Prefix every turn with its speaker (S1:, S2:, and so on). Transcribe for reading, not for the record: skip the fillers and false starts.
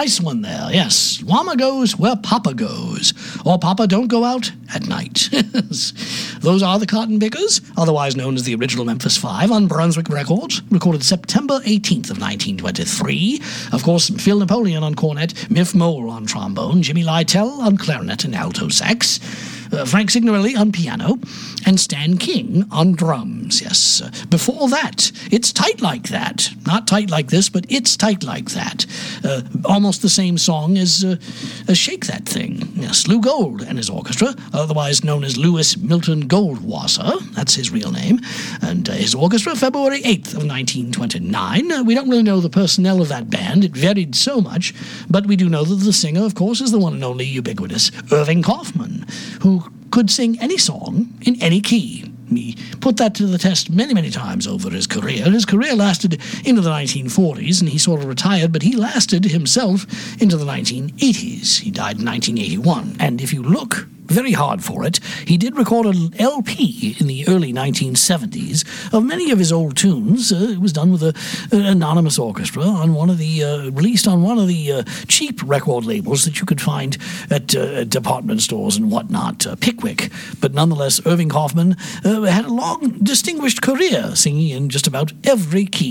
S1: nice one there, yes. Llama goes where Papa goes, or Papa don't go out at night. Those are the Cotton Pickers, otherwise known as the original Memphis Five, on Brunswick Records, recorded September 18th of 1923. Of course, Phil Napoleon on cornet, Miff Mole on trombone, Jimmy Lytell on clarinet and alto sax, Frank Signorelli on piano, and Stan King on drums, yes. Before that, It's Tight Like That. Not tight like this, but It's Tight Like That. Almost the same song as Shake That Thing. Yes, Lou Gold and his orchestra, otherwise known as Louis Milton Goldwasser, that's his real name, and his orchestra, February 8th of 1929. We don't really know the personnel of that band. It varied so much, but we do know that the singer, of course, is the one and only ubiquitous Irving Kaufman, who could sing any song in any key. He put that to the test many, many times over his career. His career lasted into the 1940s, and he sort of retired, but he lasted himself into the 1980s. He died in 1981. And if you look very hard for it, he did record an LP in the early 1970s of many of his old tunes. It was done with an anonymous orchestra on one of the released on one of the cheap record labels that you could find at department stores and whatnot, Pickwick. But nonetheless, Irving Kaufman had a long, distinguished career, singing in just about every key.